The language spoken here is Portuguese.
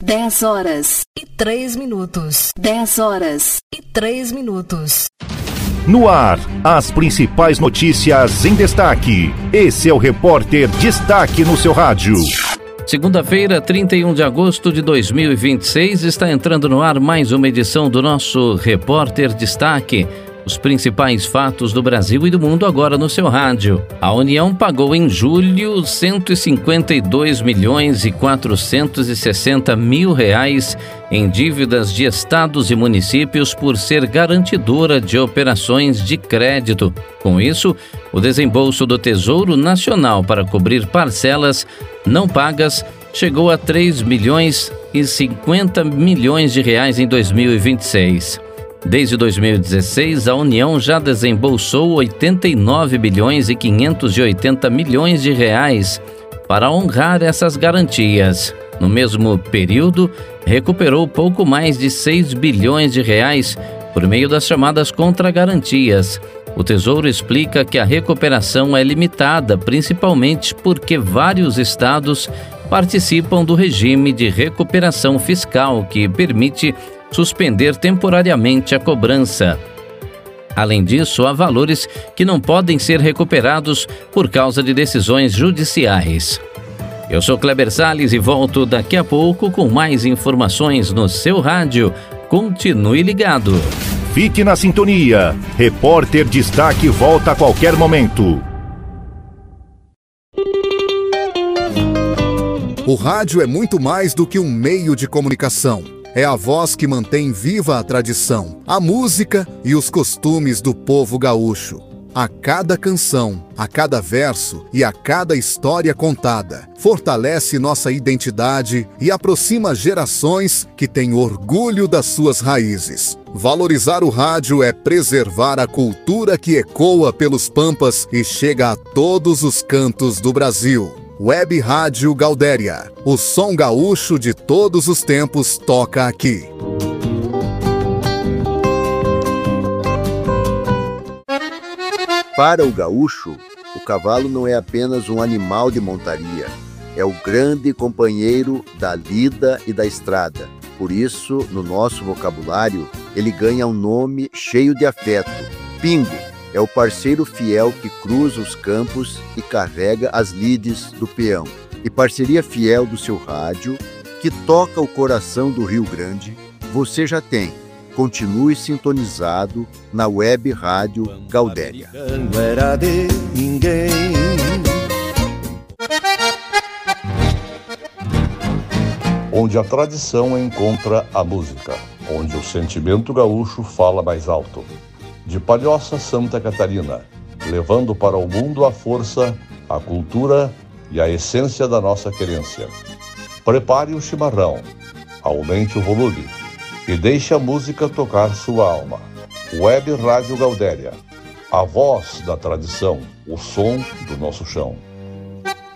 10h03. 10h03. No ar, as principais notícias em destaque. Esse é o Repórter Destaque no seu rádio. Segunda-feira, 31 de agosto de 2026, está entrando no ar mais uma edição do nosso Repórter Destaque. Os principais fatos do Brasil e do mundo agora no seu rádio. A União pagou em julho R$ 152.460.000 em dívidas de estados e municípios por ser garantidora de operações de crédito. Com isso, o desembolso do Tesouro Nacional para cobrir parcelas não pagas chegou a R$ 3.050.000.000 em 2026. Desde 2016, a União já desembolsou R$ 89.580.000.000 para honrar essas garantias. No mesmo período, recuperou pouco mais de R$ 6 bilhões por meio das chamadas contragarantias. O Tesouro explica que a recuperação é limitada, principalmente porque vários estados participam do regime de recuperação fiscal, que permite suspender temporariamente a cobrança. Além disso, há valores que não podem ser recuperados por causa de decisões judiciais. Eu sou Kleber Salles e volto daqui a pouco com mais informações no seu rádio. Continue ligado. Fique na sintonia. Repórter Destaque volta a qualquer momento. O rádio é muito mais do que um meio de comunicação. É a voz que mantém viva a tradição, a música e os costumes do povo gaúcho. A cada canção, a cada verso e a cada história contada, fortalece nossa identidade e aproxima gerações que têm orgulho das suas raízes. Valorizar o rádio é preservar a cultura que ecoa pelos pampas e chega a todos os cantos do Brasil. Web Rádio Gaudéria. O som gaúcho de todos os tempos toca aqui. Para o gaúcho, o cavalo não é apenas um animal de montaria. É o grande companheiro da lida e da estrada. Por isso, no nosso vocabulário, ele ganha um nome cheio de afeto. Pingo. É o parceiro fiel que cruza os campos e carrega as lides do peão. E parceria fiel do seu rádio, que toca o coração do Rio Grande, você já tem. Continue sintonizado na Web Rádio Gaudéria. Onde a tradição encontra a música, onde o sentimento gaúcho fala mais alto. De Palhoça, Santa Catarina, levando para o mundo a força, a cultura e a essência da nossa querência. Prepare o chimarrão, aumente o volume e deixe a música tocar sua alma. Web Rádio Gaudéria, a voz da tradição, o som do nosso chão.